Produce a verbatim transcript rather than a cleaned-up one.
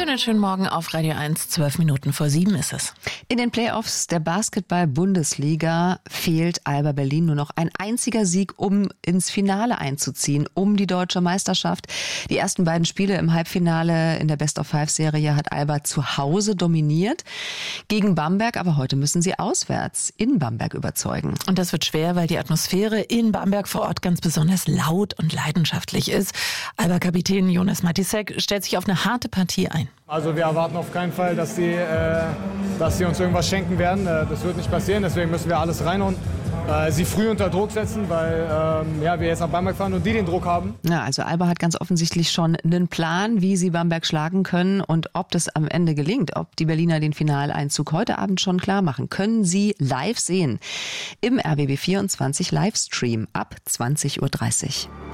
Schönen, schönen Morgen auf Radio eins, zwölf Minuten vor sieben ist es. In den Playoffs der Basketball-Bundesliga fehlt Alba Berlin nur noch ein einziger Sieg, um ins Finale einzuziehen, um die deutsche Meisterschaft. Die ersten beiden Spiele im Halbfinale in der Best-of-Five-Serie hat Alba zu Hause dominiert gegen Bamberg, aber heute müssen sie auswärts in Bamberg überzeugen. Und das wird schwer, weil die Atmosphäre in Bamberg vor Ort ganz besonders laut und leidenschaftlich ist. Alba-Kapitän Jonas Matisek stellt sich auf eine harte Partie ein. Also wir erwarten auf keinen Fall, dass sie, äh, dass sie uns irgendwas schenken werden. Äh, das wird nicht passieren, deswegen müssen wir alles reinhauen. Äh, sie früh unter Druck setzen, weil ähm, ja, wir jetzt nach Bamberg fahren und die den Druck haben. Ja, also Alba hat ganz offensichtlich schon einen Plan, wie sie Bamberg schlagen können und ob das am Ende gelingt, ob die Berliner den Finaleinzug heute Abend schon klar machen, können Sie live sehen im R B B vierundzwanzig Livestream ab zwanzig Uhr dreißig.